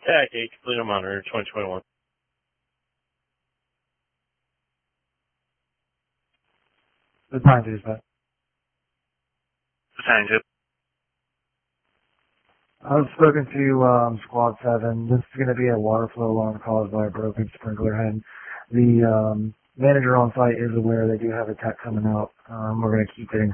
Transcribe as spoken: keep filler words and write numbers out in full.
Tag eight, complete on monitor, twenty twenty-one. The time is that. Tag two. I've spoken to um, Squad seven. This is going to be a water flow alarm caused by a broken sprinkler head. The um, manager on site is aware they do have a tech coming out. Um, we're going to keep it in